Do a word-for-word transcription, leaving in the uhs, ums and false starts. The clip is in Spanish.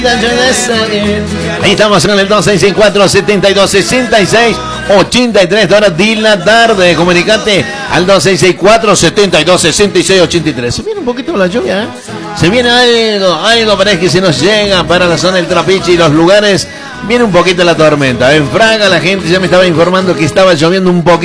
Ahí estamos en el dos seis seis cuatro, setenta y dos, sesenta y seis, ochenta y tres horas de la tarde. Comunicate al dos seis seis cuatro, setenta y dos, sesenta y seis, ochenta y tres. Se viene un poquito la lluvia, ¿eh? Se viene algo, algo parece que se nos llega para la zona del Trapiche y los lugares. Viene un poquito la tormenta. En Fraga la gente ya me estaba informando que estaba lloviendo un poquito.